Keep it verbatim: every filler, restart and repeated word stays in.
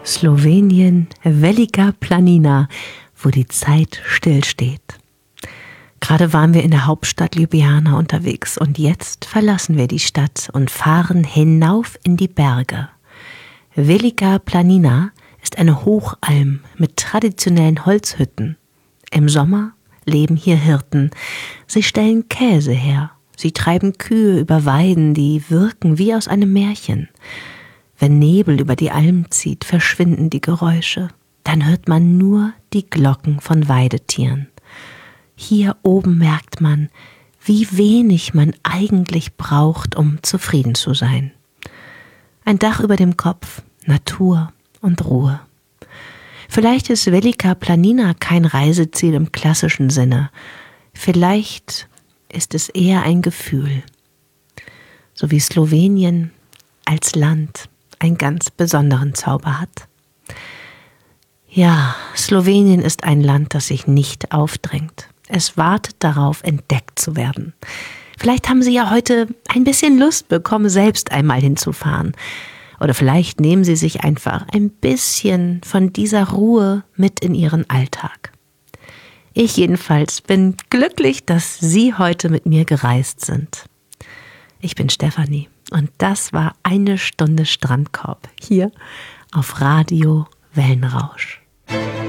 Slowenien, Velika Planina, wo die Zeit stillsteht. Gerade waren wir in der Hauptstadt Ljubljana unterwegs und jetzt verlassen wir die Stadt und fahren hinauf in die Berge. Velika Planina ist eine Hochalm mit traditionellen Holzhütten. Im Sommer leben hier Hirten. Sie stellen Käse her. Sie treiben Kühe über Weiden, die wirken wie aus einem Märchen. Wenn Nebel über die Alm zieht, verschwinden die Geräusche. Dann hört man nur die Glocken von Weidetieren. Hier oben merkt man, wie wenig man eigentlich braucht, um zufrieden zu sein. Ein Dach über dem Kopf, Natur und Ruhe. Vielleicht ist Velika Planina kein Reiseziel im klassischen Sinne. Vielleicht ist es eher ein Gefühl. So wie Slowenien als Land einen ganz besonderen Zauber hat. Ja, Slowenien ist ein Land, das sich nicht aufdrängt. Es wartet darauf, entdeckt zu werden. Vielleicht haben Sie ja heute ein bisschen Lust bekommen, selbst einmal hinzufahren. Oder vielleicht nehmen Sie sich einfach ein bisschen von dieser Ruhe mit in Ihren Alltag. Ich jedenfalls bin glücklich, dass Sie heute mit mir gereist sind. Ich bin Stefanie und das war eine Stunde Strandkorb hier auf Radio Wellenrausch.